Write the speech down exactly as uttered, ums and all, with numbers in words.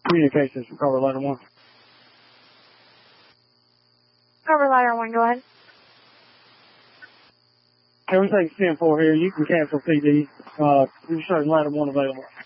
Communications, recover ladder one. Cover ladder one, go ahead. Everything's ten four here. You can cancel C D. Uh, you're showing ladder one available.